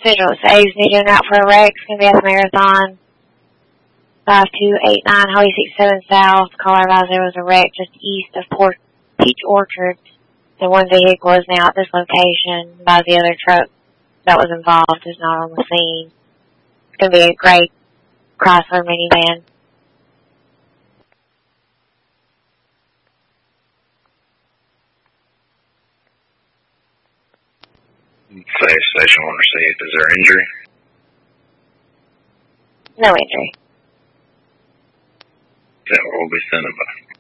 Visual saves me doing out for a wreck. It's going to be at the Marathon. 5289 Highway 67 South, Colorado. There was a wreck just east of Peach Orchard. And one vehicle is now at this location, by the other truck that was involved is not on the scene. It's going to be a great Chrysler minivan. Station 1 received. Is there injury? No injury. That will be sent by.